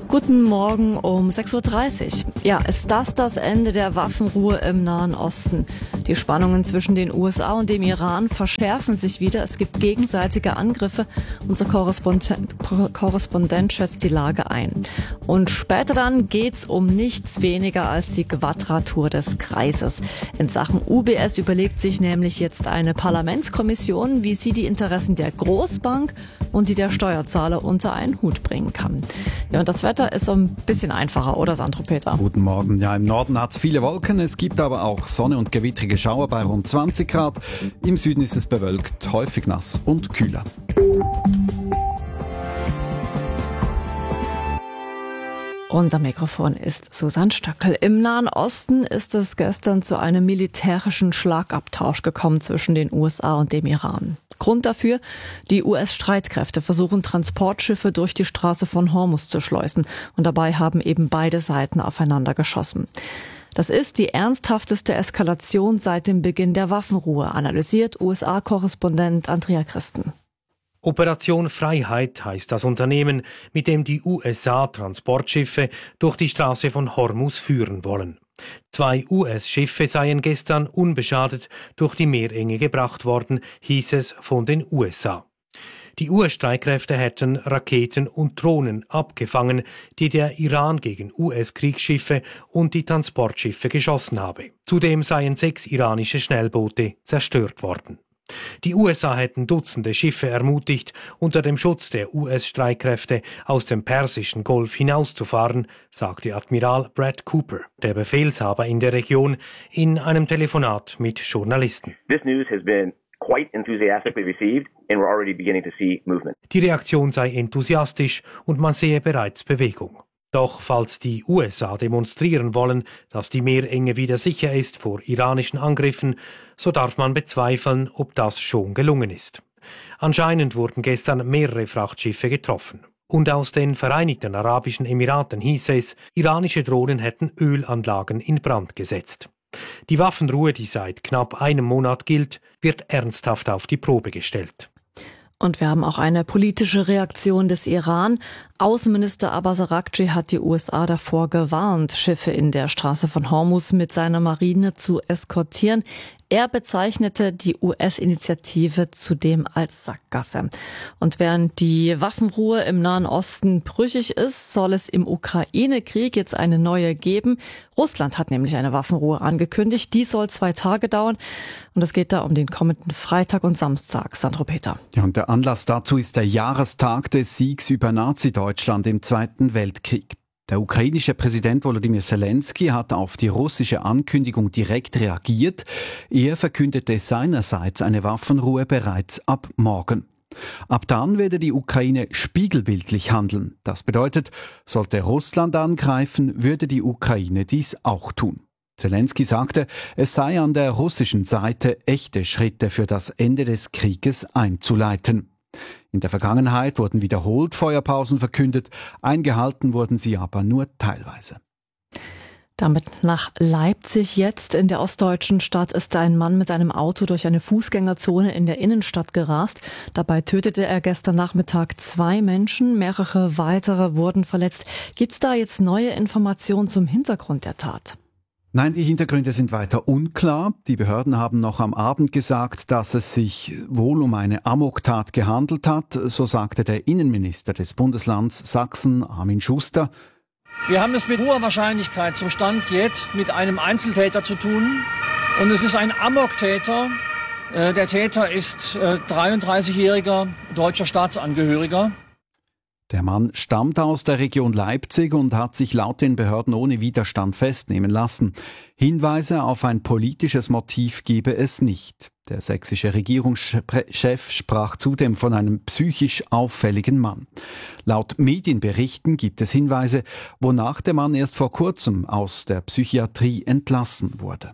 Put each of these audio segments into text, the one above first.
Guten Morgen um 6.30 Uhr. Ja, ist das Ende der Waffenruhe im Nahen Osten? Die Spannungen zwischen den USA und dem Iran verschärfen sich wieder. Es gibt gegenseitige Angriffe. Unser Korrespondent schätzt die Lage ein. Und später dann geht's um nichts weniger als die Quadratur des Kreises. In Sachen UBS überlegt sich nämlich jetzt eine Parlamentskommission, wie sie die Interessen der Großbank und die der Steuerzahler unter einen Hut bringen kann. Ja, und das Wetter ist so ein bisschen einfacher, oder Sandro Peter? Guten Morgen. Ja, im Norden hat es viele Wolken. Es gibt aber auch Sonne und gewittrige Schauer bei rund 20 Grad. Im Süden ist es bewölkt, häufig nass und kühler. Und am Mikrofon ist Susanne Stöckel. Im Nahen Osten ist es gestern zu einem militärischen Schlagabtausch gekommen zwischen den USA und dem Iran. Grund dafür: die US-Streitkräfte versuchen, Transportschiffe durch die Straße von Hormuz zu schleusen. Und dabei haben eben beide Seiten aufeinander geschossen. Das ist die ernsthafteste Eskalation seit dem Beginn der Waffenruhe, analysiert USA-Korrespondent Andrea Christen. Operation Freiheit heißt das Unternehmen, mit dem die USA Transportschiffe durch die Straße von Hormuz führen wollen. 2 US-Schiffe seien gestern unbeschadet durch die Meerenge gebracht worden, hieß es von den USA. Die US-Streitkräfte hätten Raketen und Drohnen abgefangen, die der Iran gegen US-Kriegsschiffe und die Transportschiffe geschossen habe. Zudem seien 6 iranische Schnellboote zerstört worden. Die USA hätten Dutzende Schiffe ermutigt, unter dem Schutz der US-Streitkräfte aus dem Persischen Golf hinauszufahren, sagte Admiral Brad Cooper, der Befehlshaber in der Region, in einem Telefonat mit Journalisten. This news has been quite enthusiastically received and we're already beginning to see movement. Die Reaktion sei enthusiastisch und man sehe bereits Bewegung. Doch falls die USA demonstrieren wollen, dass die Meerenge wieder sicher ist vor iranischen Angriffen, so darf man bezweifeln, ob das schon gelungen ist. Anscheinend wurden gestern mehrere Frachtschiffe getroffen. Und aus den Vereinigten Arabischen Emiraten hieß es, iranische Drohnen hätten Ölanlagen in Brand gesetzt. Die Waffenruhe, die seit knapp einem Monat gilt, wird ernsthaft auf die Probe gestellt. Und wir haben auch eine politische Reaktion des Iran. Außenminister Abbas Araghchi hat die USA davor gewarnt, Schiffe in der Straße von Hormuz mit seiner Marine zu eskortieren. Er bezeichnete die US-Initiative zudem als Sackgasse. Und während die Waffenruhe im Nahen Osten brüchig ist, soll es im Ukraine-Krieg jetzt eine neue geben. Russland hat nämlich eine Waffenruhe angekündigt. Die soll 2 Tage dauern. Und es geht da um den kommenden Freitag und Samstag. Sandro Peter. Ja, und der Anlass dazu ist der Jahrestag des Siegs über Nazi-Deutschland im Zweiten Weltkrieg. Der ukrainische Präsident Volodymyr Zelensky hat auf die russische Ankündigung direkt reagiert. Er verkündete seinerseits eine Waffenruhe bereits ab morgen. Ab dann werde die Ukraine spiegelbildlich handeln. Das bedeutet, sollte Russland angreifen, würde die Ukraine dies auch tun. Zelensky sagte, es sei an der russischen Seite, echte Schritte für das Ende des Krieges einzuleiten. In der Vergangenheit wurden wiederholt Feuerpausen verkündet, eingehalten wurden sie aber nur teilweise. Damit nach Leipzig jetzt. In der ostdeutschen Stadt ist ein Mann mit einem Auto durch eine Fußgängerzone in der Innenstadt gerast. Dabei tötete er gestern Nachmittag 2 Menschen, mehrere weitere wurden verletzt. Gibt's da jetzt neue Informationen zum Hintergrund der Tat? Nein, die Hintergründe sind weiter unklar. Die Behörden haben noch am Abend gesagt, dass es sich wohl um eine Amoktat gehandelt hat. So sagte der Innenminister des Bundeslands Sachsen, Armin Schuster. Wir haben es mit hoher Wahrscheinlichkeit zum Stand jetzt mit einem Einzeltäter zu tun. Und es ist ein Amoktäter. Der Täter ist 33-jähriger deutscher Staatsangehöriger. Der Mann stammt aus der Region Leipzig und hat sich laut den Behörden ohne Widerstand festnehmen lassen. Hinweise auf ein politisches Motiv gebe es nicht. Der sächsische Regierungschef sprach zudem von einem psychisch auffälligen Mann. Laut Medienberichten gibt es Hinweise, wonach der Mann erst vor kurzem aus der Psychiatrie entlassen wurde.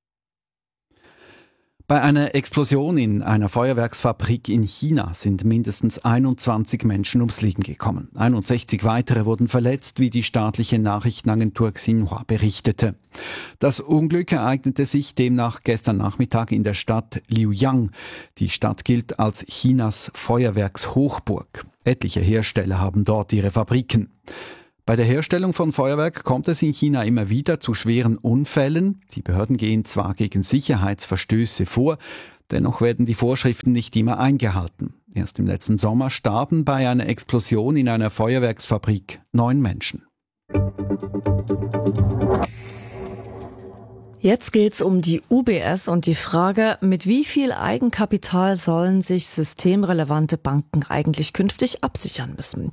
Bei einer Explosion in einer Feuerwerksfabrik in China sind mindestens 21 Menschen ums Leben gekommen. 61 weitere wurden verletzt, wie die staatliche Nachrichtenagentur Xinhua berichtete. Das Unglück ereignete sich demnach gestern Nachmittag in der Stadt Liuyang. Die Stadt gilt als Chinas Feuerwerkshochburg. Etliche Hersteller haben dort ihre Fabriken. Bei der Herstellung von Feuerwerk kommt es in China immer wieder zu schweren Unfällen. Die Behörden gehen zwar gegen Sicherheitsverstöße vor, dennoch werden die Vorschriften nicht immer eingehalten. Erst im letzten Sommer starben bei einer Explosion in einer Feuerwerksfabrik 9 Menschen. Jetzt geht's um die UBS und die Frage, mit wie viel Eigenkapital sollen sich systemrelevante Banken eigentlich künftig absichern müssen.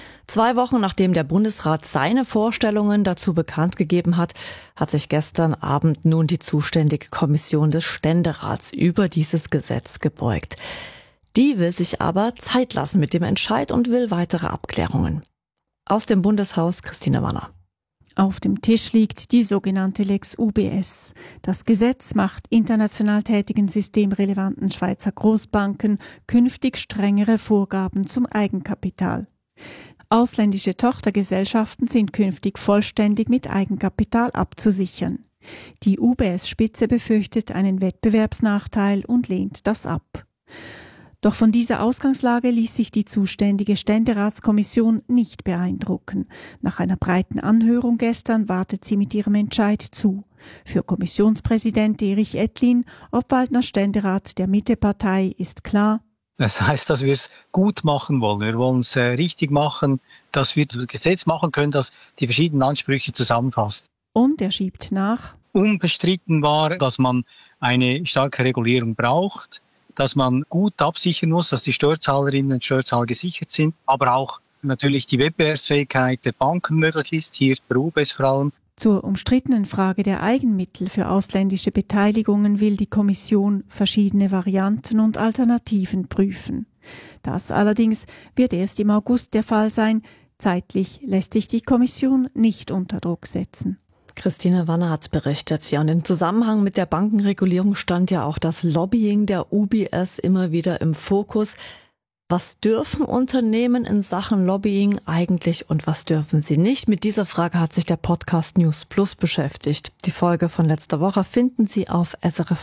2 Wochen nachdem der Bundesrat seine Vorstellungen dazu bekannt gegeben hat, hat sich gestern Abend nun die zuständige Kommission des Ständerats über dieses Gesetz gebeugt. Die will sich aber Zeit lassen mit dem Entscheid und will weitere Abklärungen. Aus dem Bundeshaus Christine Wanner. Auf dem Tisch liegt die sogenannte Lex UBS. Das Gesetz macht international tätigen systemrelevanten Schweizer Großbanken künftig strengere Vorgaben zum Eigenkapital. Ausländische Tochtergesellschaften sind künftig vollständig mit Eigenkapital abzusichern. Die UBS-Spitze befürchtet einen Wettbewerbsnachteil und lehnt das ab. Doch von dieser Ausgangslage ließ sich die zuständige Ständeratskommission nicht beeindrucken. Nach einer breiten Anhörung gestern wartet sie mit ihrem Entscheid zu. Für Kommissionspräsident Erich Ettlin, Obwaldner Ständerat der Mittepartei, ist klar: Das heißt, dass wir es gut machen wollen. Wir wollen es richtig machen, dass wir das Gesetz machen können, das die verschiedenen Ansprüche zusammenfasst. Und er schiebt nach: Unbestritten war, dass man eine starke Regulierung braucht, dass man gut absichern muss, dass die Steuerzahlerinnen und Steuerzahler gesichert sind, aber auch natürlich die Wettbewerbsfähigkeit der Banken möglich ist, hier bei UBS vor allem. Zur umstrittenen Frage der Eigenmittel für ausländische Beteiligungen will die Kommission verschiedene Varianten und Alternativen prüfen. Das allerdings wird erst im August der Fall sein. Zeitlich lässt sich die Kommission nicht unter Druck setzen. Christine Wanner hat berichtet. Ja, und im Zusammenhang mit der Bankenregulierung stand ja auch das Lobbying der UBS immer wieder im Fokus. Was dürfen Unternehmen in Sachen Lobbying eigentlich und was dürfen sie nicht? Mit dieser Frage hat sich der Podcast News Plus beschäftigt. Die Folge von letzter Woche finden Sie auf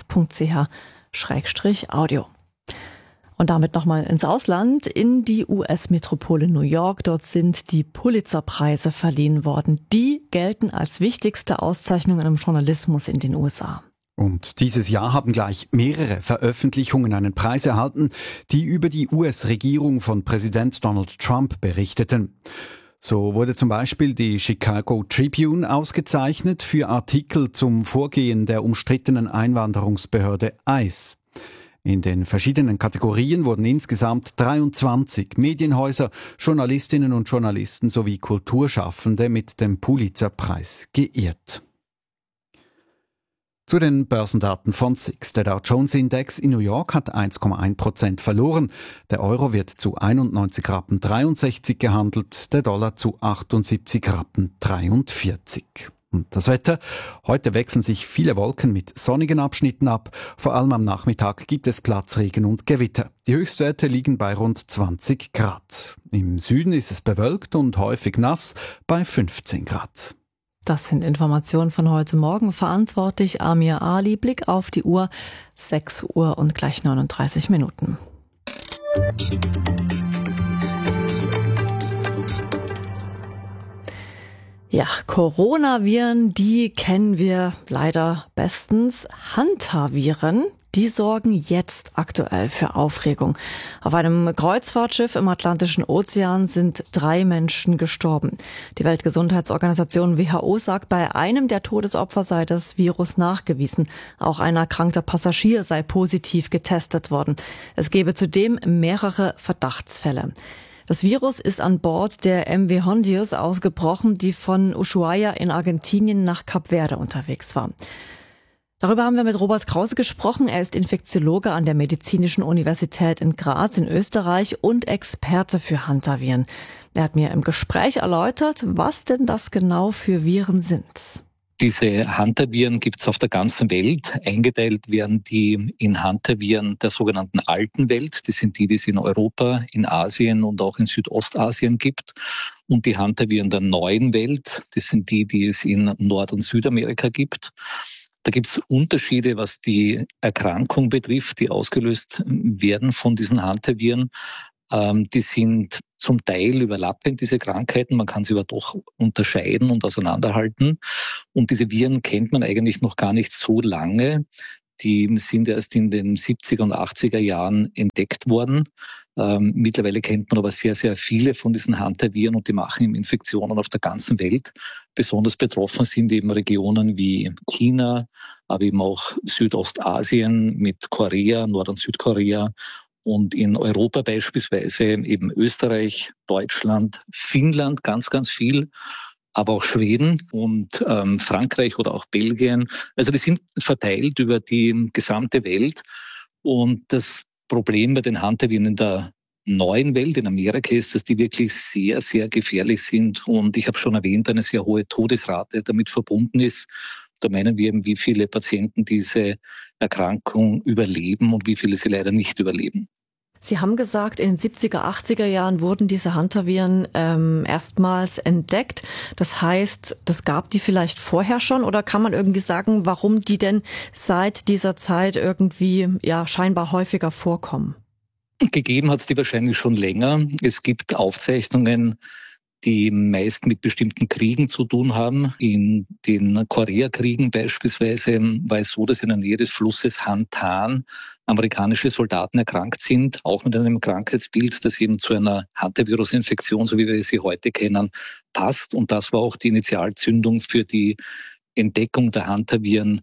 srf.ch/audio. Und damit nochmal ins Ausland, in die US-Metropole New York. Dort sind die Pulitzer-Preise verliehen worden. Die gelten als wichtigste Auszeichnungen im Journalismus in den USA. Und dieses Jahr haben gleich mehrere Veröffentlichungen einen Preis erhalten, die über die US-Regierung von Präsident Donald Trump berichteten. So wurde zum Beispiel die Chicago Tribune ausgezeichnet für Artikel zum Vorgehen der umstrittenen Einwanderungsbehörde ICE. In den verschiedenen Kategorien wurden insgesamt 23 Medienhäuser, Journalistinnen und Journalisten sowie Kulturschaffende mit dem Pulitzer-Preis geehrt. Zu den Börsendaten von SIX. Der Dow Jones Index in New York hat 1,1% verloren. Der Euro wird zu 91,63 Rappen gehandelt, der Dollar zu 78,43 Rappen. Und das Wetter? Heute wechseln sich viele Wolken mit sonnigen Abschnitten ab. Vor allem am Nachmittag gibt es Platzregen und Gewitter. Die Höchstwerte liegen bei rund 20 Grad. Im Süden ist es bewölkt und häufig nass bei 15 Grad. Das sind Informationen von heute Morgen. Verantwortlich Amir Ali. Blick auf die Uhr. 6 Uhr und gleich 39 Minuten. Ja, Coronaviren, die kennen wir leider bestens. Hantaviren, die sorgen jetzt aktuell für Aufregung. Auf einem Kreuzfahrtschiff im Atlantischen Ozean sind 3 Menschen gestorben. Die Weltgesundheitsorganisation WHO sagt, bei einem der Todesopfer sei das Virus nachgewiesen. Auch ein erkrankter Passagier sei positiv getestet worden. Es gebe zudem mehrere Verdachtsfälle. Das Virus ist an Bord der MV Hondius ausgebrochen, die von Ushuaia in Argentinien nach Kap Verde unterwegs war. Darüber haben wir mit Robert Krause gesprochen. Er ist Infektiologe an der Medizinischen Universität in Graz in Österreich und Experte für Hantaviren. Er hat mir im Gespräch erläutert, was denn das genau für Viren sind. Diese Hantaviren gibt es auf der ganzen Welt. Eingeteilt werden die in Hantaviren der sogenannten alten Welt. Das sind die es in Europa, in Asien und auch in Südostasien gibt. Und die Hantaviren der neuen Welt, das sind die es in Nord- und Südamerika gibt. Da gibt es Unterschiede, was die Erkrankung betrifft, die ausgelöst werden von diesen Hantaviren. Die sind zum Teil überlappend, diese Krankheiten. Man kann sie aber doch unterscheiden und auseinanderhalten. Und diese Viren kennt man eigentlich noch gar nicht so lange. Die sind erst in den 70er und 80er Jahren entdeckt worden. Mittlerweile kennt man aber sehr, sehr viele von diesen Hunter-Viren und die machen eben Infektionen auf der ganzen Welt. Besonders betroffen sind eben Regionen wie China, aber eben auch Südostasien mit Korea, Nord- und Südkorea. Und in Europa beispielsweise eben Österreich, Deutschland, Finnland ganz, ganz viel, aber auch Schweden und Frankreich oder auch Belgien. Also die sind verteilt über die gesamte Welt. Und das Problem bei den Hunter-Viren in der neuen Welt, in Amerika, ist, dass die wirklich sehr, sehr gefährlich sind. Und ich habe schon erwähnt, eine sehr hohe Todesrate damit verbunden ist. Da meinen wir eben, wie viele Patienten diese Erkrankung überleben und wie viele sie leider nicht überleben. Sie haben gesagt, in den 70er, 80er Jahren wurden diese Hunter-Viren erstmals entdeckt. Das heißt, das gab die vielleicht vorher schon, oder kann man irgendwie sagen, warum die denn seit dieser Zeit irgendwie scheinbar häufiger vorkommen? Gegeben hat es die wahrscheinlich schon länger. Es gibt Aufzeichnungen, die meist mit bestimmten Kriegen zu tun haben. In den Koreakriegen beispielsweise war es so, dass in der Nähe des Flusses Hantan amerikanische Soldaten erkrankt sind, auch mit einem Krankheitsbild, das eben zu einer Hantavirus-Infektion, so wie wir sie heute kennen, passt. Und das war auch die Initialzündung für die Entdeckung der Hunter-Viren,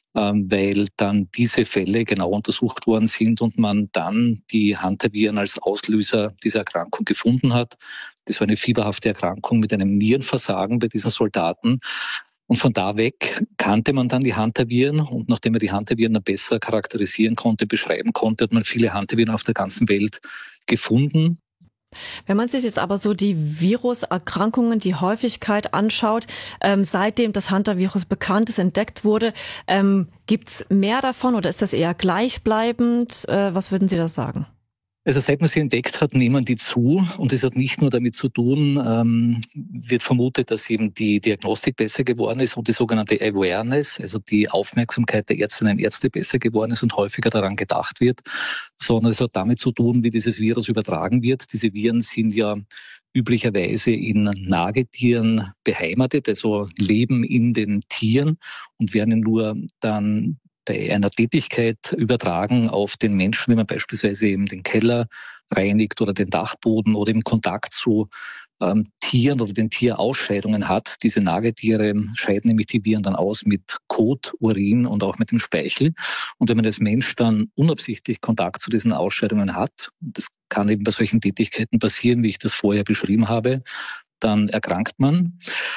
weil dann diese Fälle genau untersucht worden sind und man dann die Hunter-Viren als Auslöser dieser Erkrankung gefunden hat. Das war eine fieberhafte Erkrankung mit einem Nierenversagen bei diesen Soldaten. Und von da weg kannte man dann die Hunter-Viren, und nachdem man die Hunter-Viren dann besser charakterisieren konnte, beschreiben konnte, hat man viele Hunter-Viren auf der ganzen Welt gefunden. Wenn man sich jetzt aber so die Viruserkrankungen, die Häufigkeit anschaut, seitdem das Hunter-Virus bekannt ist, entdeckt wurde, gibt's mehr davon oder ist das eher gleichbleibend? Was würden Sie da sagen? Also seit man sie entdeckt hat, nehmen die zu, und es hat nicht nur damit zu tun, wird vermutet, dass eben die Diagnostik besser geworden ist und die sogenannte Awareness, also die Aufmerksamkeit der Ärztinnen und Ärzte besser geworden ist und häufiger daran gedacht wird, sondern es hat damit zu tun, wie dieses Virus übertragen wird. Diese Viren sind ja üblicherweise in Nagetieren beheimatet, also leben in den Tieren und werden nur dann bei einer Tätigkeit übertragen auf den Menschen, wenn man beispielsweise eben den Keller reinigt oder den Dachboden oder im Kontakt zu Tieren oder den Tierausscheidungen hat. Diese Nagetiere scheiden nämlich die Viren dann aus mit Kot, Urin und auch mit dem Speichel. Und wenn man als Mensch dann unabsichtlich Kontakt zu diesen Ausscheidungen hat, und das kann eben bei solchen Tätigkeiten passieren, wie ich das vorher beschrieben habe, dann erkrankt man.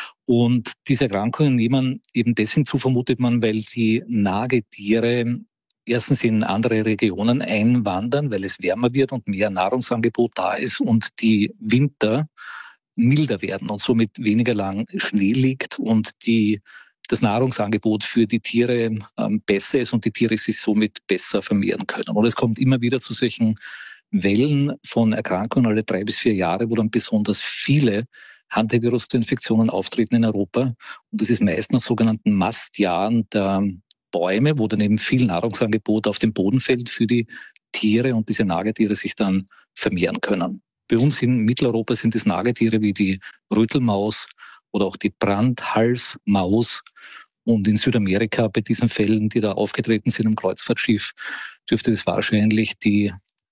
Und diese Erkrankungen nehmen eben deswegen zu, vermutet man, weil die Nagetiere erstens in andere Regionen einwandern, weil es wärmer wird und mehr Nahrungsangebot da ist und die Winter milder werden und somit weniger lang Schnee liegt und das Nahrungsangebot für die Tiere besser ist und die Tiere sich somit besser vermehren können. Und es kommt immer wieder zu solchen Wellen von Erkrankungen alle 3 bis 4 Jahre, wo dann besonders viele Hantavirus-Infektionen auftreten in Europa. Und das ist meist nach sogenannten Mastjahren der Bäume, wo dann eben viel Nahrungsangebot auf den Boden fällt für die Tiere und diese Nagetiere sich dann vermehren können. Bei uns in Mitteleuropa sind es Nagetiere wie die Rötelmaus oder auch die Brandhalsmaus. Und in Südamerika bei diesen Fällen, die da aufgetreten sind im Kreuzfahrtschiff, dürfte es wahrscheinlich die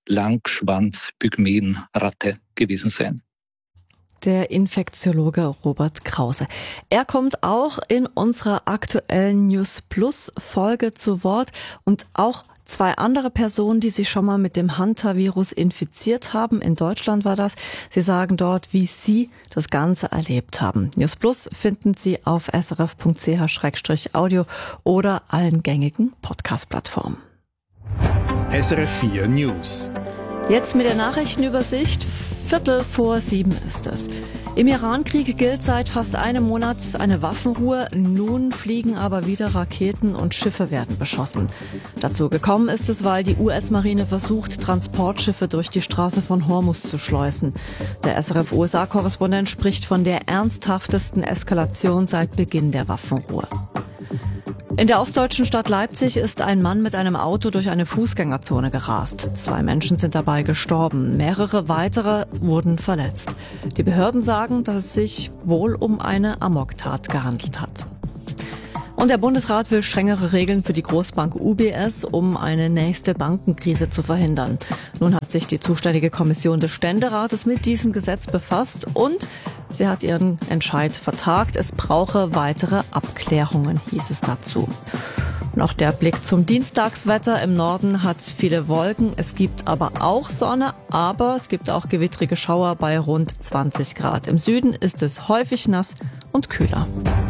Langschwanz-Pygmäenratte gewesen sein. Der Infektiologe Robert Krause. Er kommt auch in unserer aktuellen News Plus Folge zu Wort und auch 2 andere Personen, die sich schon mal mit dem Hunter-Virus infiziert haben. In Deutschland war das. Sie sagen dort, wie sie das Ganze erlebt haben. News Plus finden Sie auf srf.ch/audio oder allen gängigen Podcast-Plattformen. SRF 4 News. Jetzt mit der Nachrichtenübersicht. 6:45 ist es. Im Iran-Krieg gilt seit fast einem Monat eine Waffenruhe. Nun fliegen aber wieder Raketen und Schiffe werden beschossen. Dazu gekommen ist es, weil die US-Marine versucht, Transportschiffe durch die Straße von Hormuz zu schleusen. Der SRF-USA-Korrespondent spricht von der ernsthaftesten Eskalation seit Beginn der Waffenruhe. In der ostdeutschen Stadt Leipzig ist ein Mann mit einem Auto durch eine Fußgängerzone gerast. 2 Menschen sind dabei gestorben. Mehrere weitere wurden verletzt. Die Behörden sagen, dass es sich wohl um eine Amoktat gehandelt hat. Und der Bundesrat will strengere Regeln für die Großbank UBS, um eine nächste Bankenkrise zu verhindern. Nun hat sich die zuständige Kommission des Ständerates mit diesem Gesetz befasst und sie hat ihren Entscheid vertagt. Es brauche weitere Abklärungen, hieß es dazu. Noch der Blick zum Dienstagswetter. Im Norden hat es viele Wolken. Es gibt aber auch Sonne, aber es gibt auch gewittrige Schauer bei rund 20 Grad. Im Süden ist es häufig nass und kühler.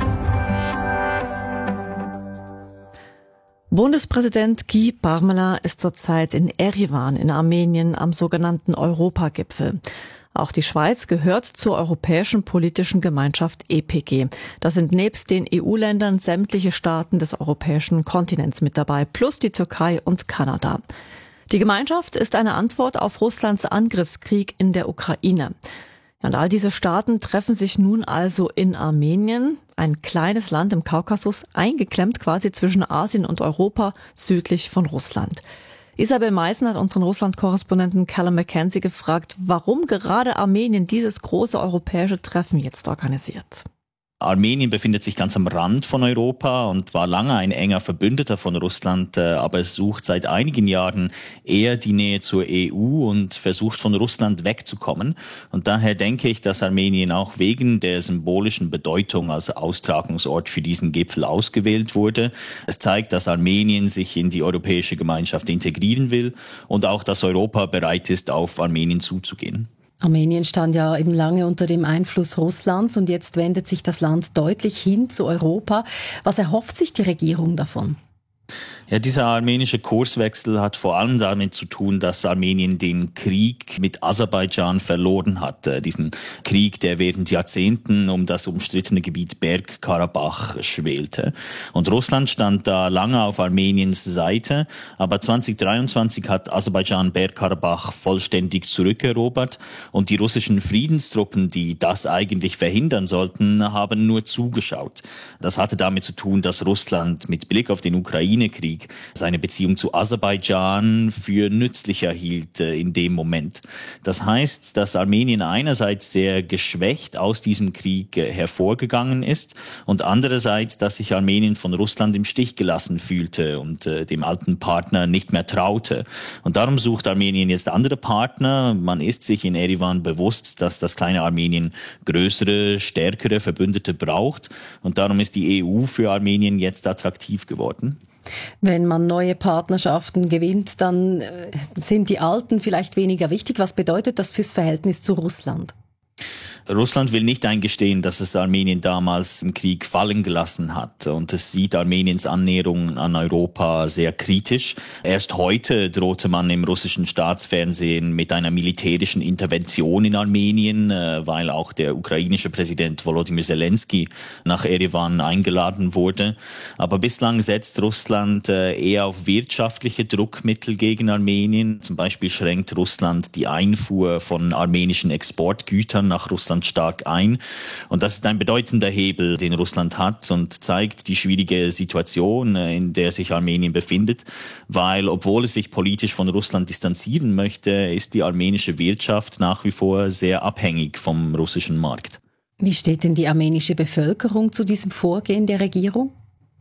Bundespräsident Guy Parmelin ist zurzeit in Erivan in Armenien am sogenannten Europagipfel. Auch die Schweiz gehört zur Europäischen Politischen Gemeinschaft EPG. Da sind nebst den EU-Ländern sämtliche Staaten des europäischen Kontinents mit dabei, plus die Türkei und Kanada. Die Gemeinschaft ist eine Antwort auf Russlands Angriffskrieg in der Ukraine. Und all diese Staaten treffen sich nun also in Armenien, ein kleines Land im Kaukasus, eingeklemmt quasi zwischen Asien und Europa, südlich von Russland. Isabel Meißen hat unseren Russland-Korrespondenten Callum McKenzie gefragt, warum gerade Armenien dieses große europäische Treffen jetzt organisiert. Armenien befindet sich ganz am Rand von Europa und war lange ein enger Verbündeter von Russland, aber es sucht seit einigen Jahren eher die Nähe zur EU und versucht von Russland wegzukommen. Und daher denke ich, dass Armenien auch wegen der symbolischen Bedeutung als Austragungsort für diesen Gipfel ausgewählt wurde. Es zeigt, dass Armenien sich in die europäische Gemeinschaft integrieren will und auch, dass Europa bereit ist, auf Armenien zuzugehen. Armenien stand ja eben lange unter dem Einfluss Russlands und jetzt wendet sich das Land deutlich hin zu Europa. Was erhofft sich die Regierung davon? Ja, dieser armenische Kurswechsel hat vor allem damit zu tun, dass Armenien den Krieg mit Aserbaidschan verloren hat. Diesen Krieg, der während Jahrzehnten um das umstrittene Gebiet Bergkarabach schwelte. Und Russland stand da lange auf Armeniens Seite, aber 2023 hat Aserbaidschan Bergkarabach vollständig zurückerobert und die russischen Friedenstruppen, die das eigentlich verhindern sollten, haben nur zugeschaut. Das hatte damit zu tun, dass Russland mit Blick auf den Ukraine-Krieg seine Beziehung zu Aserbaidschan für nützlicher hielt in dem Moment. Das heißt, dass Armenien einerseits sehr geschwächt aus diesem Krieg hervorgegangen ist und andererseits, dass sich Armenien von Russland im Stich gelassen fühlte und dem alten Partner nicht mehr traute. Und darum sucht Armenien jetzt andere Partner. Man ist sich in Erivan bewusst, dass das kleine Armenien größere, stärkere Verbündete braucht. Und darum ist die EU für Armenien jetzt attraktiv geworden. Wenn man neue Partnerschaften gewinnt, dann sind die alten vielleicht weniger wichtig. Was bedeutet das fürs Verhältnis zu Russland? Russland will nicht eingestehen, dass es Armenien damals im Krieg fallen gelassen hat und es sieht Armeniens Annäherung an Europa sehr kritisch. Erst heute drohte man im russischen Staatsfernsehen mit einer militärischen Intervention in Armenien, weil auch der ukrainische Präsident Volodymyr Zelensky nach Erivan eingeladen wurde. Aber bislang setzt Russland eher auf wirtschaftliche Druckmittel gegen Armenien. Zum Beispiel schränkt Russland die Einfuhr von armenischen Exportgütern nach Russland stark ein. Und das ist ein bedeutender Hebel, den Russland hat und zeigt die schwierige Situation, in der sich Armenien befindet, weil obwohl es sich politisch von Russland distanzieren möchte, ist die armenische Wirtschaft nach wie vor sehr abhängig vom russischen Markt. Wie steht denn die armenische Bevölkerung zu diesem Vorgehen der Regierung?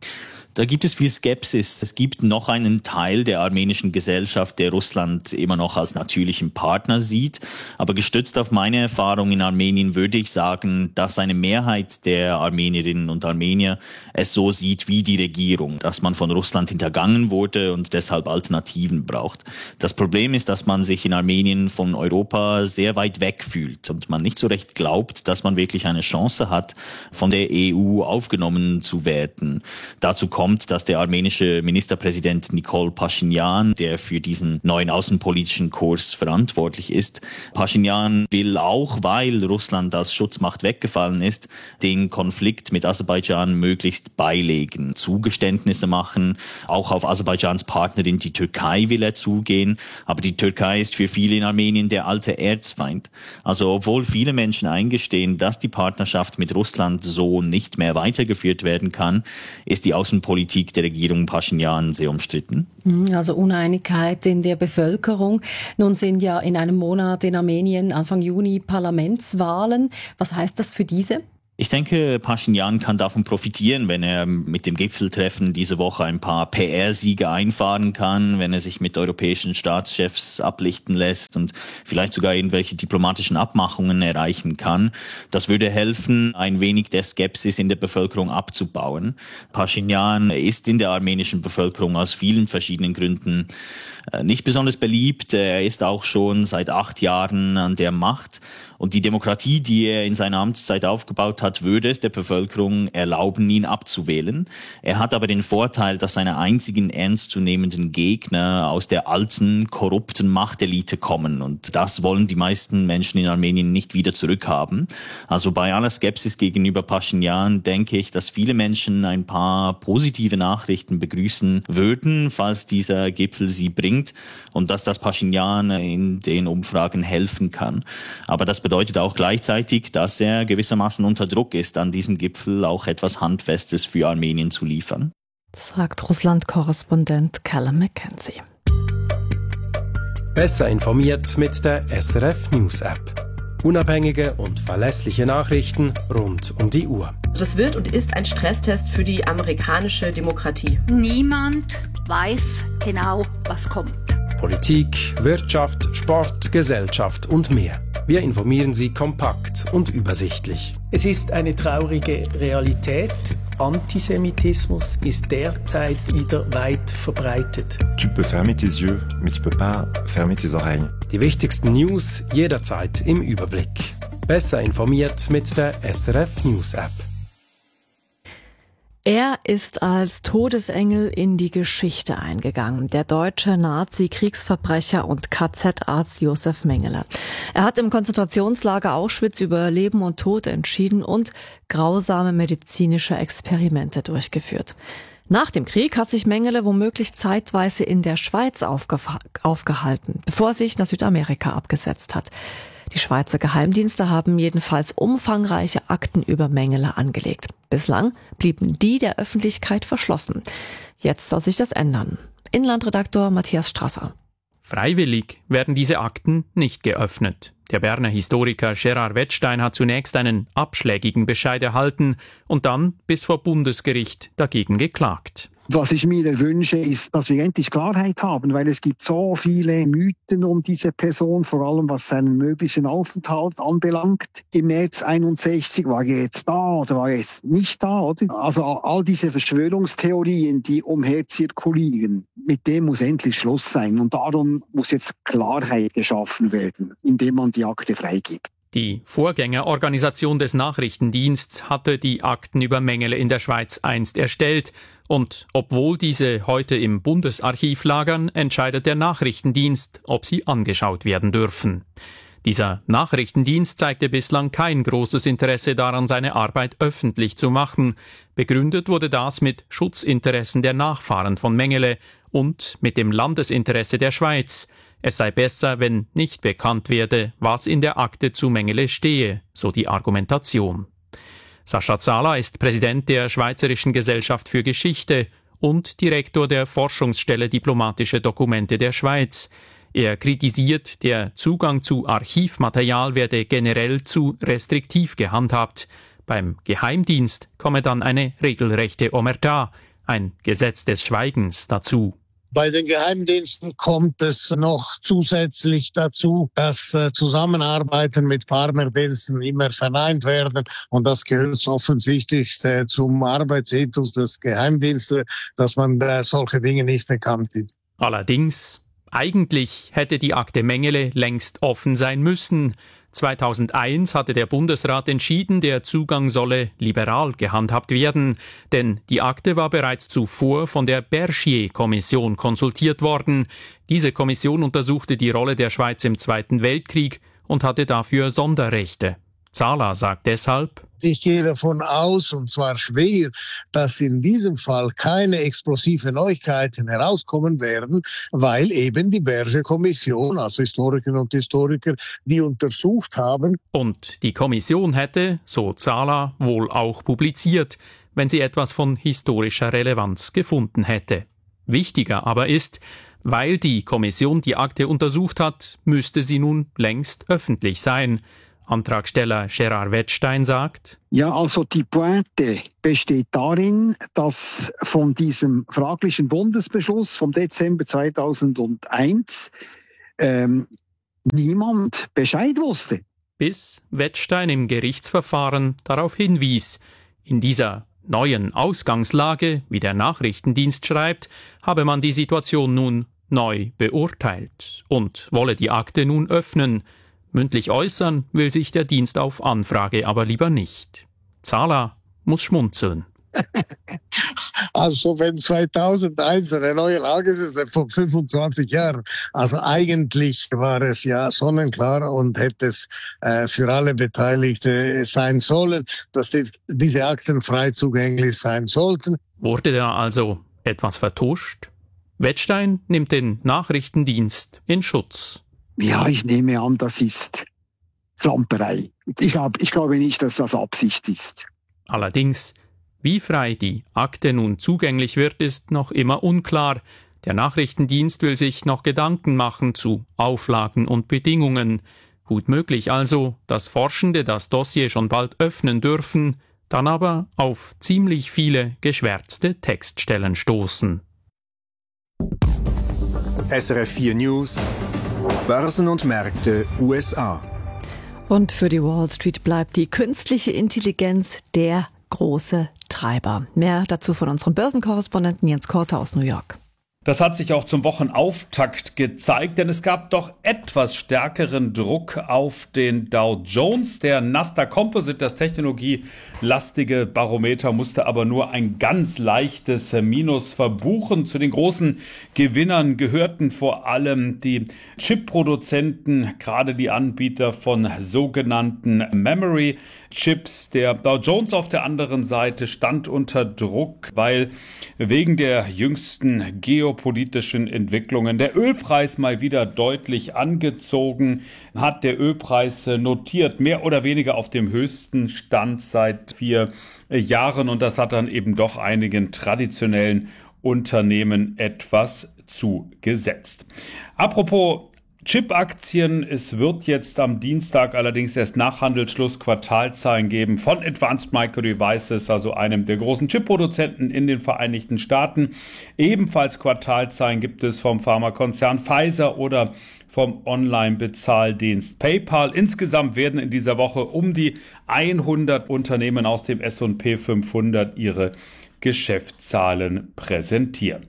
Da gibt es viel Skepsis. Es gibt noch einen Teil der armenischen Gesellschaft, der Russland immer noch als natürlichen Partner sieht. Aber gestützt auf meine Erfahrung in Armenien würde ich sagen, dass eine Mehrheit der Armenierinnen und Armenier es so sieht wie die Regierung, dass man von Russland hintergangen wurde und deshalb Alternativen braucht. Das Problem ist, dass man sich in Armenien von Europa sehr weit weg fühlt und man nicht so recht glaubt, dass man wirklich eine Chance hat, von der EU aufgenommen zu werden. Dazu kommt, dass der armenische Ministerpräsident Nikol Paschinjan, der für diesen neuen außenpolitischen Kurs verantwortlich ist, Paschinjan will auch, weil Russland als Schutzmacht weggefallen ist, den Konflikt mit Aserbaidschan möglichst beilegen, Zugeständnisse machen. Auch auf Aserbaidschans Partnerin, die Türkei, will er zugehen. Aber die Türkei ist für viele in Armenien der alte Erzfeind. Also obwohl viele Menschen eingestehen, dass die Partnerschaft mit Russland so nicht mehr weitergeführt werden kann, ist die außenpolitische Politik der Regierung Pashinyan sehr umstritten. Also Uneinigkeit in der Bevölkerung. Nun sind ja in einem Monat in Armenien Anfang Juni Parlamentswahlen. Was heißt das für diese? Ich denke, Pashinyan kann davon profitieren, wenn er mit dem Gipfeltreffen diese Woche ein paar PR-Siege einfahren kann, wenn er sich mit europäischen Staatschefs ablichten lässt und vielleicht sogar irgendwelche diplomatischen Abmachungen erreichen kann. Das würde helfen, ein wenig der Skepsis in der Bevölkerung abzubauen. Pashinyan ist in der armenischen Bevölkerung aus vielen verschiedenen Gründen nicht besonders beliebt. Er ist auch schon seit 8 Jahren an der Macht. Und die Demokratie, die er in seiner Amtszeit aufgebaut hat, würde es der Bevölkerung erlauben, ihn abzuwählen. Er hat aber den Vorteil, dass seine einzigen ernstzunehmenden Gegner aus der alten, korrupten Machtelite kommen. Und das wollen die meisten Menschen in Armenien nicht wieder zurückhaben. Also bei aller Skepsis gegenüber Pashinyan denke ich, dass viele Menschen ein paar positive Nachrichten begrüßen würden, falls dieser Gipfel sie bringt. Und dass das Pashinyan in den Umfragen helfen kann. Aber das bedeutet auch gleichzeitig, dass er gewissermaßen unter Druck ist, an diesem Gipfel auch etwas Handfestes für Armenien zu liefern. Sagt Russland-Korrespondent Callum McKenzie. Besser informiert mit der SRF News App. Unabhängige und verlässliche Nachrichten rund um die Uhr. Das wird und ist ein Stresstest für die amerikanische Demokratie. Niemand weiß genau, was kommt. Politik, Wirtschaft, Sport, Gesellschaft und mehr. Wir informieren Sie kompakt und übersichtlich. Es ist eine traurige Realität. Antisemitismus ist derzeit wieder weit verbreitet. Tu peux fermer tes yeux, mais tu peux pas fermer tes oreilles. Die wichtigsten News jederzeit im Überblick. Besser informiert mit der SRF News App. Er ist als Todesengel in die Geschichte eingegangen, der deutsche Nazi-Kriegsverbrecher und KZ-Arzt Josef Mengele. Er hat im Konzentrationslager Auschwitz über Leben und Tod entschieden und grausame medizinische Experimente durchgeführt. Nach dem Krieg hat sich Mengele womöglich zeitweise in der Schweiz aufgehalten, bevor er sich nach Südamerika abgesetzt hat. Die Schweizer Geheimdienste haben jedenfalls umfangreiche Akten über Mengele angelegt. Bislang blieben die der Öffentlichkeit verschlossen. Jetzt soll sich das ändern. Inlandredaktor Matthias Strasser. Freiwillig werden diese Akten nicht geöffnet. Der Berner Historiker Gerard Wettstein hat zunächst einen abschlägigen Bescheid erhalten und dann bis vor Bundesgericht dagegen geklagt. Was ich mir wünsche, ist, dass wir endlich Klarheit haben, weil es gibt so viele Mythen um diese Person, vor allem was seinen möglichen Aufenthalt anbelangt. Im März 61 war er jetzt da oder war er jetzt nicht da, oder? Also all diese Verschwörungstheorien, die umherzirkulieren, mit dem muss endlich Schluss sein. Und darum muss jetzt Klarheit geschaffen werden, indem man die Akte freigibt. Die Vorgängerorganisation des Nachrichtendiensts hatte die Akten über Mengele in der Schweiz einst erstellt. Und obwohl diese heute im Bundesarchiv lagern, entscheidet der Nachrichtendienst, ob sie angeschaut werden dürfen. Dieser Nachrichtendienst zeigte bislang kein großes Interesse daran, seine Arbeit öffentlich zu machen. Begründet wurde das mit Schutzinteressen der Nachfahren von Mengele und mit dem Landesinteresse der Schweiz. Es sei besser, wenn nicht bekannt werde, was in der Akte zu Mengele stehe, so die Argumentation. Sascha Zahler ist Präsident der Schweizerischen Gesellschaft für Geschichte und Direktor der Forschungsstelle Diplomatische Dokumente der Schweiz. Er kritisiert, der Zugang zu Archivmaterial werde generell zu restriktiv gehandhabt. Beim Geheimdienst komme dann eine regelrechte Omerta, ein Gesetz des Schweigens, dazu. Bei den Geheimdiensten kommt es noch zusätzlich dazu, dass Zusammenarbeiten mit Partnerdiensten immer verneint werden. Und das gehört offensichtlich zum Arbeitsethos des Geheimdienstes, dass man solche Dinge nicht bekannt gibt. Allerdings, eigentlich hätte die Akte Mengele längst offen sein müssen. 2001 hatte der Bundesrat entschieden, der Zugang solle liberal gehandhabt werden, denn die Akte war bereits zuvor von der Bergier-Kommission konsultiert worden. Diese Kommission untersuchte die Rolle der Schweiz im Zweiten Weltkrieg und hatte dafür Sonderrechte. Zahler sagt deshalb: Ich gehe davon aus, und zwar schwer, dass in diesem Fall keine explosive Neuigkeiten herauskommen werden, weil eben die Bergier-Kommission, also Historikerinnen und Historiker, die untersucht haben. Und die Kommission hätte, so Zahler, wohl auch publiziert. wenn sie etwas von historischer Relevanz gefunden hätte. Wichtiger aber ist, weil die Kommission die Akte untersucht hat, müsste sie nun längst öffentlich sein. Antragsteller Gerard Wettstein sagt: Ja, also die Pointe besteht darin, dass von diesem fraglichen Bundesbeschluss vom Dezember 2001 niemand Bescheid wusste. Bis Wettstein im Gerichtsverfahren darauf hinwies, in dieser neuen Ausgangslage, wie der Nachrichtendienst schreibt, habe man die Situation nun neu beurteilt und wolle die Akte nun öffnen. Mündlich äußern will sich der Dienst auf Anfrage aber lieber nicht. Zahler muss schmunzeln. Also wenn 2001 eine neue Lage ist, ist das vor 25 Jahren. Also eigentlich war es ja sonnenklar und hätte es für alle Beteiligte sein sollen, dass diese Akten frei zugänglich sein sollten. Wurde da also etwas vertuscht? Wettstein nimmt den Nachrichtendienst in Schutz. Ja, ich nehme an, das ist Flamperei. Ich glaube nicht, dass das Absicht ist. Allerdings, wie frei die Akte nun zugänglich wird, ist noch immer unklar. Der Nachrichtendienst will sich noch Gedanken machen zu Auflagen und Bedingungen. Gut möglich also, dass Forschende das Dossier schon bald öffnen dürfen, dann aber auf ziemlich viele geschwärzte Textstellen stoßen. SRF 4 News: Börsen und Märkte USA. Und für die Wall Street bleibt die künstliche Intelligenz der große Treiber. Mehr dazu von unserem Börsenkorrespondenten Jens Korte aus New York. Das hat sich auch zum Wochenauftakt gezeigt, denn es gab doch etwas stärkeren Druck auf den Dow Jones. Der Nasdaq Composite, das technologielastige Barometer, musste aber nur ein ganz leichtes Minus verbuchen. Zu den großen Gewinnern gehörten vor allem die Chip-Produzenten, gerade die Anbieter von sogenannten Memory Chips. Der Dow Jones auf der anderen Seite stand unter Druck, weil wegen der jüngsten geopolitischen Entwicklungen der Ölpreis mal wieder deutlich angezogen hat. Der Ölpreis notiert mehr oder weniger auf dem höchsten Stand seit 4 Jahren und das hat dann eben doch einigen traditionellen Unternehmen etwas zugesetzt. Apropos Chip-Aktien. Es wird jetzt am Dienstag allerdings erst nach Handelsschluss Quartalzahlen geben von Advanced Micro Devices, also einem der großen Chip-Produzenten in den Vereinigten Staaten. Ebenfalls Quartalzahlen gibt es vom Pharmakonzern Pfizer oder vom Online-Bezahldienst PayPal. Insgesamt werden in dieser Woche um die 100 Unternehmen aus dem S&P 500 ihre Geschäftszahlen präsentieren.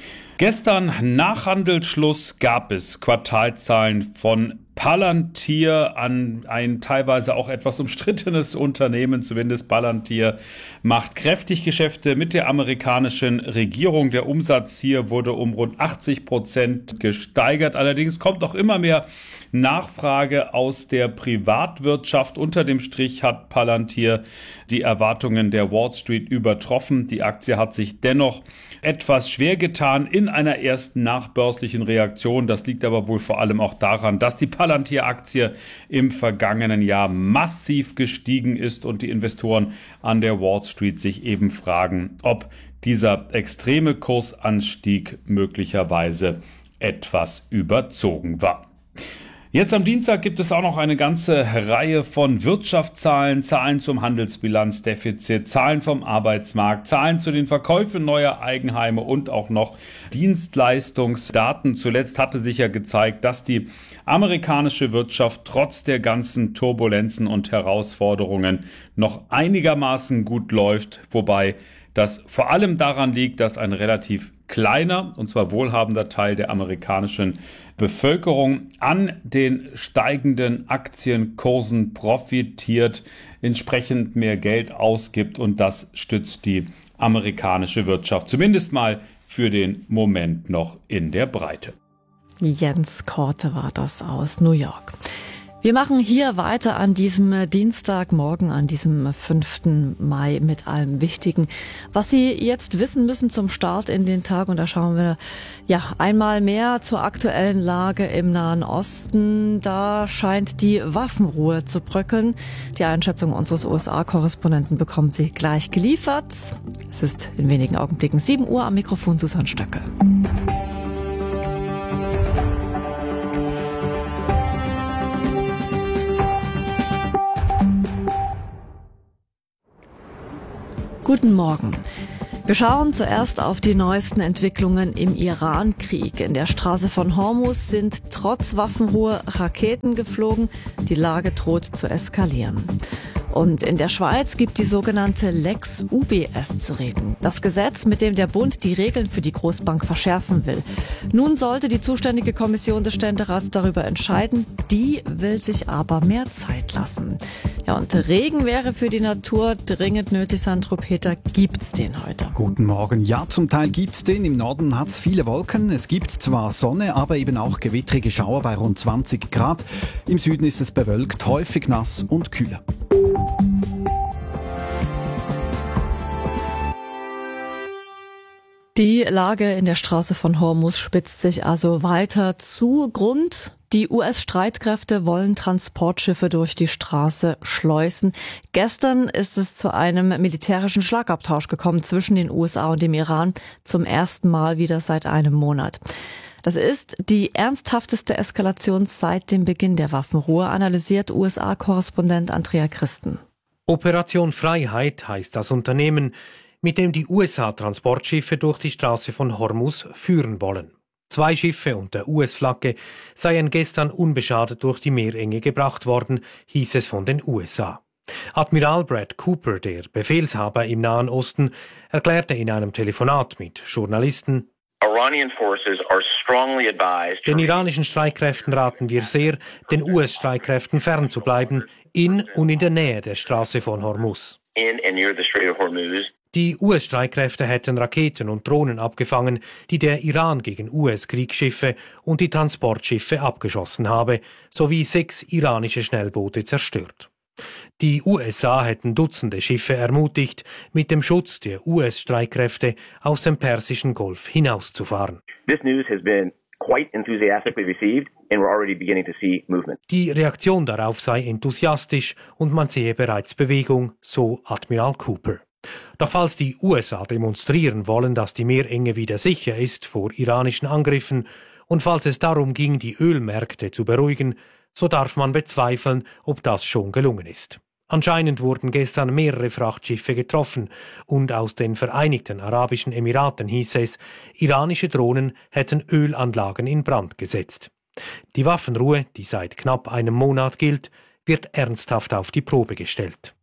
Gestern nach Handelsschluss gab es Quartalzahlen von Palantir, an ein teilweise auch etwas umstrittenes Unternehmen, zumindest Palantir macht kräftig Geschäfte mit der amerikanischen Regierung. Der Umsatz hier wurde um rund 80% gesteigert. Allerdings kommt auch immer mehr Nachfrage aus der Privatwirtschaft. Unter dem Strich hat Palantir die Erwartungen der Wall Street übertroffen. Die Aktie hat sich dennoch etwas schwer getan in einer ersten nachbörslichen Reaktion. Das liegt aber wohl vor allem auch daran, dass die Palantir-Aktie im vergangenen Jahr massiv gestiegen ist und die Investoren an der Wall Street sich eben fragen, ob dieser extreme Kursanstieg möglicherweise etwas überzogen war. Jetzt am Dienstag gibt es auch noch eine ganze Reihe von Wirtschaftszahlen, Zahlen zum Handelsbilanzdefizit, Zahlen vom Arbeitsmarkt, Zahlen zu den Verkäufen neuer Eigenheime und auch noch Dienstleistungsdaten. Zuletzt hatte sich ja gezeigt, dass die amerikanische Wirtschaft trotz der ganzen Turbulenzen und Herausforderungen noch einigermaßen gut läuft, wobei das vor allem daran liegt, dass ein relativ kleiner, und zwar wohlhabender Teil der amerikanischen Bevölkerung an den steigenden Aktienkursen profitiert, entsprechend mehr Geld ausgibt und das stützt die amerikanische Wirtschaft, zumindest mal für den Moment noch in der Breite. Jens Korte war das aus New York. Wir machen hier weiter an diesem Dienstagmorgen, an diesem 5. Mai mit allem Wichtigen, was Sie jetzt wissen müssen zum Start in den Tag. Und da schauen wir einmal mehr zur aktuellen Lage im Nahen Osten. Da scheint die Waffenruhe zu bröckeln. Die Einschätzung unseres USA-Korrespondenten bekommen Sie gleich geliefert. Es ist in wenigen Augenblicken 7 Uhr, am Mikrofon Susanne Stöcke. Guten Morgen. Wir schauen zuerst auf die neuesten Entwicklungen im Iran-Krieg. In der Straße von Hormuz sind trotz Waffenruhe Raketen geflogen. Die Lage droht zu eskalieren. Und in der Schweiz gibt die sogenannte Lex UBS zu reden. Das Gesetz, mit dem der Bund die Regeln für die Großbank verschärfen will. Nun sollte die zuständige Kommission des Ständerats darüber entscheiden. Die will sich aber mehr Zeit lassen. Ja, und Regen wäre für die Natur dringend nötig. Sandro Peter, gibt's den heute? Guten Morgen. Ja, zum Teil gibt's den. Im Norden hat's viele Wolken. Es gibt zwar Sonne, aber eben auch gewittrige Schauer bei rund 20 Grad. Im Süden ist es bewölkt, häufig nass und kühler. Die Lage in der Straße von Hormuz spitzt sich also weiter zu. Grund: die US-Streitkräfte wollen Transportschiffe durch die Straße schleusen. Gestern ist es zu einem militärischen Schlagabtausch gekommen zwischen den USA und dem Iran, zum ersten Mal wieder seit einem Monat. Das ist die ernsthafteste Eskalation seit dem Beginn der Waffenruhe, analysiert USA-Korrespondent Andrea Christen. Operation Freiheit heißt das Unternehmen, mit dem die USA Transportschiffe durch die Straße von Hormuz führen wollen. 2 Schiffe unter US-Flagge seien gestern unbeschadet durch die Meerenge gebracht worden, hieß es von den USA. Admiral Brad Cooper, der Befehlshaber im Nahen Osten, erklärte in einem Telefonat mit Journalisten: Den iranischen Streitkräften raten wir sehr, den US-Streitkräften fernzubleiben, in und in der Nähe der Straße von Hormuz. Die US-Streitkräfte hätten Raketen und Drohnen abgefangen, die der Iran gegen US-Kriegsschiffe und die Transportschiffe abgeschossen habe, sowie 6 iranische Schnellboote zerstört. Die USA hätten Dutzende Schiffe ermutigt, mit dem Schutz der US-Streitkräfte aus dem Persischen Golf hinauszufahren. This news has been quite enthusiastically received and we're already beginning to see movement. Die Reaktion darauf sei enthusiastisch und man sehe bereits Bewegung, so Admiral Cooper. Doch falls die USA demonstrieren wollen, dass die Meerenge wieder sicher ist vor iranischen Angriffen und falls es darum ging, die Ölmärkte zu beruhigen, so darf man bezweifeln, ob das schon gelungen ist. Anscheinend wurden gestern mehrere Frachtschiffe getroffen und aus den Vereinigten Arabischen Emiraten hieß es, iranische Drohnen hätten Ölanlagen in Brand gesetzt. Die Waffenruhe, die seit knapp einem Monat gilt, wird ernsthaft auf die Probe gestellt.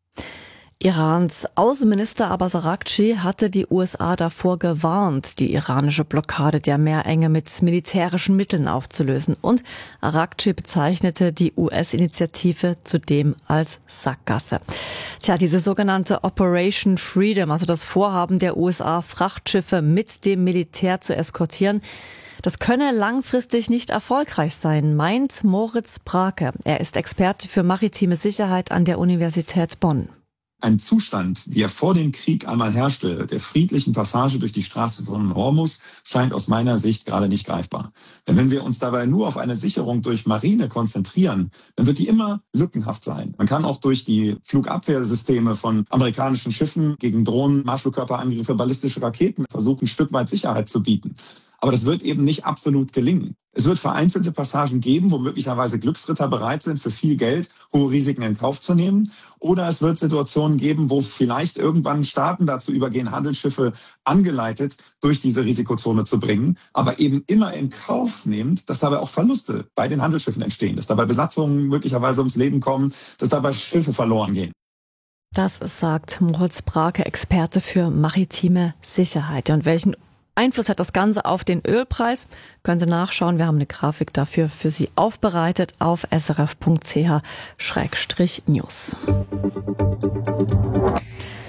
Irans Außenminister Abbas Araghchi hatte die USA davor gewarnt, die iranische Blockade der Meerenge mit militärischen Mitteln aufzulösen. Und Araghchi bezeichnete die US-Initiative zudem als Sackgasse. Diese sogenannte Operation Freedom, also das Vorhaben der USA, Frachtschiffe mit dem Militär zu eskortieren, das könne langfristig nicht erfolgreich sein, meint Moritz Brake. Er ist Experte für maritime Sicherheit an der Universität Bonn. Ein Zustand, wie er vor dem Krieg einmal herrschte, der friedlichen Passage durch die Straße von Hormuz, scheint aus meiner Sicht gerade nicht greifbar. Denn wenn wir uns dabei nur auf eine Sicherung durch Marine konzentrieren, dann wird die immer lückenhaft sein. Man kann auch durch die Flugabwehrsysteme von amerikanischen Schiffen gegen Drohnen, Marschflugkörperangriffe, ballistische Raketen versuchen, ein Stück weit Sicherheit zu bieten. Aber das wird eben nicht absolut gelingen. Es wird vereinzelte Passagen geben, wo möglicherweise Glücksritter bereit sind, für viel Geld hohe Risiken in Kauf zu nehmen. Oder es wird Situationen geben, wo vielleicht irgendwann Staaten dazu übergehen, Handelsschiffe angeleitet durch diese Risikozone zu bringen, aber eben immer in Kauf nehmend, dass dabei auch Verluste bei den Handelsschiffen entstehen, dass dabei Besatzungen möglicherweise ums Leben kommen, dass dabei Schiffe verloren gehen. Das sagt Moritz Brake, Experte für maritime Sicherheit. Und welchen Einfluss hat das Ganze auf den Ölpreis? Können Sie nachschauen. Wir haben eine Grafik dafür für Sie aufbereitet auf srf.ch/news. Und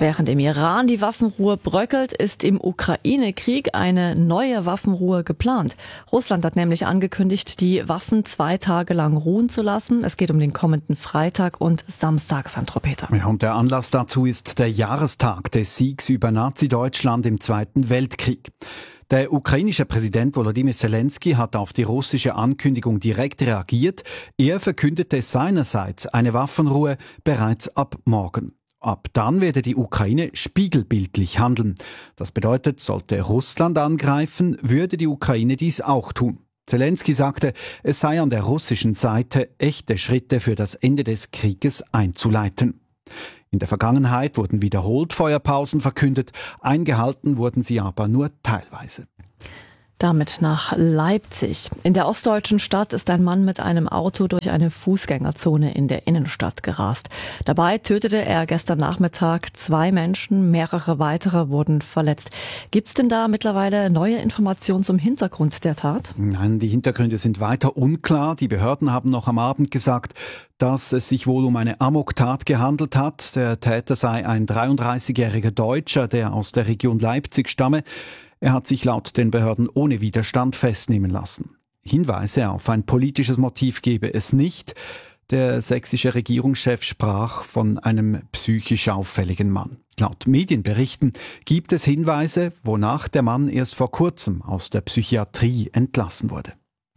Während im Iran die Waffenruhe bröckelt, ist im Ukraine-Krieg eine neue Waffenruhe geplant. Russland hat nämlich angekündigt, die Waffen 2 Tage lang ruhen zu lassen. Es geht um den kommenden Freitag und Samstag, Sandro Peter. Ja, und der Anlass dazu ist der Jahrestag des Siegs über Nazi-Deutschland im Zweiten Weltkrieg. Der ukrainische Präsident Volodymyr Zelensky hat auf die russische Ankündigung direkt reagiert. Er verkündete seinerseits eine Waffenruhe bereits ab morgen. Ab dann werde die Ukraine spiegelbildlich handeln. Das bedeutet, sollte Russland angreifen, würde die Ukraine dies auch tun. Zelensky sagte, es sei an der russischen Seite, echte Schritte für das Ende des Krieges einzuleiten. In der Vergangenheit wurden wiederholt Feuerpausen verkündet, eingehalten wurden sie aber nur teilweise. Damit nach Leipzig. In der ostdeutschen Stadt ist ein Mann mit einem Auto durch eine Fußgängerzone in der Innenstadt gerast. Dabei tötete er gestern Nachmittag 2 Menschen, mehrere weitere wurden verletzt. Gibt's denn da mittlerweile neue Informationen zum Hintergrund der Tat? Nein, die Hintergründe sind weiter unklar. Die Behörden haben noch am Abend gesagt, dass es sich wohl um eine Amoktat gehandelt hat. Der Täter sei ein 33-jähriger Deutscher, der aus der Region Leipzig stamme. Er hat sich laut den Behörden ohne Widerstand festnehmen lassen. Hinweise auf ein politisches Motiv gebe es nicht. Der sächsische Regierungschef sprach von einem psychisch auffälligen Mann. Laut Medienberichten gibt es Hinweise, wonach der Mann erst vor kurzem aus der Psychiatrie entlassen wurde.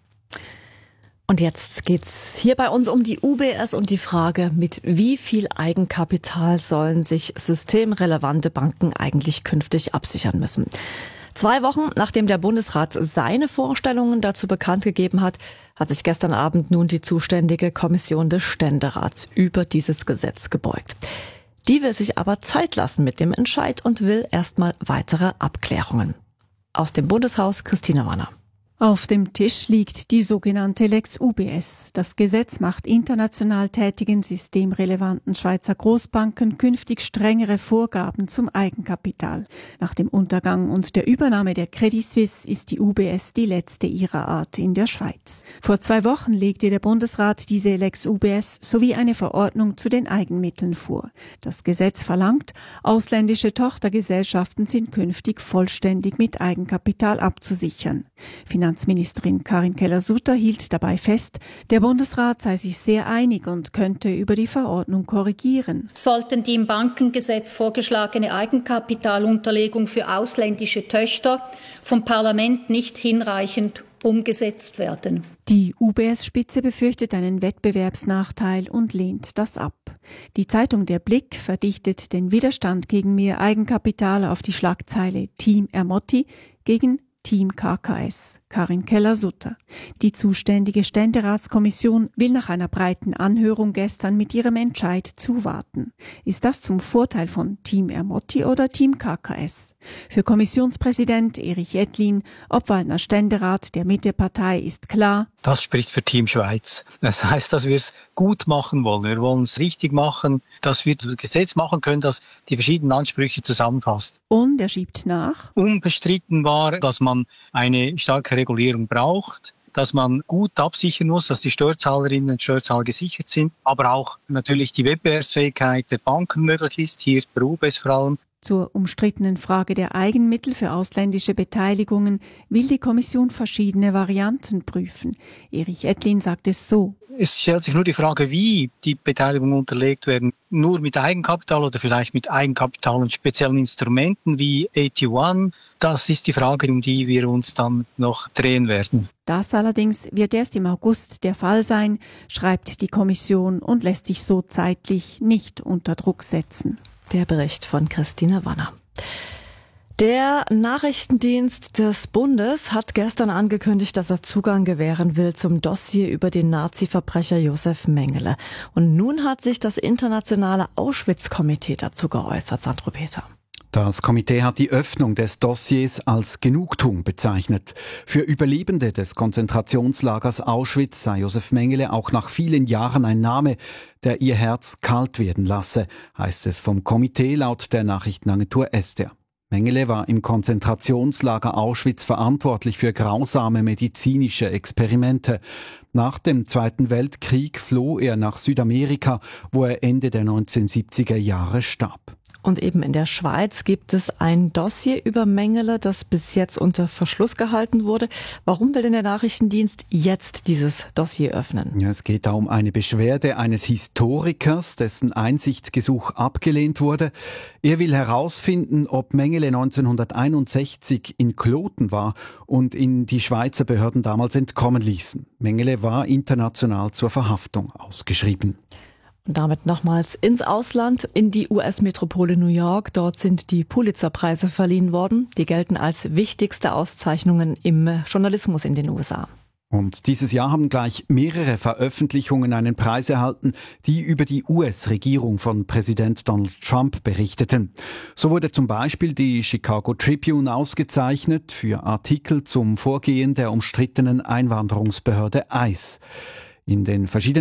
Und jetzt geht's hier bei uns um die UBS und die Frage, mit wie viel Eigenkapital sollen sich systemrelevante Banken eigentlich künftig absichern müssen. 2 Wochen nachdem der Bundesrat seine Vorstellungen dazu bekannt gegeben hat, hat sich gestern Abend nun die zuständige Kommission des Ständerats über dieses Gesetz gebeugt. Die will sich aber Zeit lassen mit dem Entscheid und will erstmal weitere Abklärungen. Aus dem Bundeshaus Christina Wanner. Auf dem Tisch liegt die sogenannte Lex UBS. Das Gesetz macht international tätigen systemrelevanten Schweizer Großbanken künftig strengere Vorgaben zum Eigenkapital. Nach dem Untergang und der Übernahme der Credit Suisse ist die UBS die letzte ihrer Art in der Schweiz. Vor 2 Wochen legte der Bundesrat diese Lex UBS sowie eine Verordnung zu den Eigenmitteln vor. Das Gesetz verlangt, ausländische Tochtergesellschaften sind künftig vollständig mit Eigenkapital abzusichern. Finanzministerin Karin Keller-Sutter hielt dabei fest, der Bundesrat sei sich sehr einig und könnte über die Verordnung korrigieren. Sollten die im Bankengesetz vorgeschlagene Eigenkapitalunterlegung für ausländische Töchter vom Parlament nicht hinreichend umgesetzt werden. Die UBS-Spitze befürchtet einen Wettbewerbsnachteil und lehnt das ab. Die Zeitung Der Blick verdichtet den Widerstand gegen mehr Eigenkapital auf die Schlagzeile Team Ermotti gegen Team KKS, Karin Keller-Sutter. Die zuständige Ständeratskommission will nach einer breiten Anhörung gestern mit ihrem Entscheid zuwarten. Ist das zum Vorteil von Team Ermotti oder Team KKS? Für Kommissionspräsident Erich Ettlin, Obwaldner Ständerat der Mittepartei, ist klar: Das spricht für Team Schweiz. Das heißt, dass wir es gut machen wollen. Wir wollen es richtig machen, dass wir das Gesetz machen können, das die verschiedenen Ansprüche zusammenfasst. Und er schiebt nach: Unbestritten war, dass man eine starke Regulierung braucht, dass man gut absichern muss, dass die Steuerzahlerinnen und Steuerzahler gesichert sind, aber auch natürlich die Wettbewerbsfähigkeit der Banken möglich ist, hier bei UBS vor allem. Zur umstrittenen Frage der Eigenmittel für ausländische Beteiligungen will die Kommission verschiedene Varianten prüfen. Erich Ettlin sagt es so: Es stellt sich nur die Frage, wie die Beteiligungen unterlegt werden. Nur mit Eigenkapital oder vielleicht mit Eigenkapital und speziellen Instrumenten wie AT1. Das ist die Frage, um die wir uns dann noch drehen werden. Das allerdings wird erst im August der Fall sein, schreibt die Kommission und lässt sich so zeitlich nicht unter Druck setzen. Der Bericht von Christine Wanner. Der Nachrichtendienst des Bundes hat gestern angekündigt, dass er Zugang gewähren will zum Dossier über den Nazi-Verbrecher Josef Mengele. Und nun hat sich das internationale Auschwitz-Komitee dazu geäußert, Sandro Peter. Das Komitee hat die Öffnung des Dossiers als Genugtuung bezeichnet. Für Überlebende des Konzentrationslagers Auschwitz sei Josef Mengele auch nach vielen Jahren ein Name, der ihr Herz kalt werden lasse, heißt es vom Komitee laut der Nachrichtenagentur Ester. Mengele war im Konzentrationslager Auschwitz verantwortlich für grausame medizinische Experimente. Nach dem Zweiten Weltkrieg floh er nach Südamerika, wo er Ende der 1970er Jahre starb. Und eben in der Schweiz gibt es ein Dossier über Mengele, das bis jetzt unter Verschluss gehalten wurde. Warum will denn der Nachrichtendienst jetzt dieses Dossier öffnen? Ja, es geht da um eine Beschwerde eines Historikers, dessen Einsichtsgesuch abgelehnt wurde. Er will herausfinden, ob Mengele 1961 in Kloten war und ihn die Schweizer Behörden damals entkommen ließen. Mengele war international zur Verhaftung ausgeschrieben. Und damit nochmals ins Ausland, in die US-Metropole New York. Dort sind die Pulitzer-Preise verliehen worden. Die gelten als wichtigste Auszeichnungen im Journalismus in den USA. Und dieses Jahr haben gleich mehrere Veröffentlichungen einen Preis erhalten, die über die US-Regierung von Präsident Donald Trump berichteten. So wurde zum Beispiel die Chicago Tribune ausgezeichnet für Artikel zum Vorgehen der umstrittenen Einwanderungsbehörde ICE. In den verschiedenen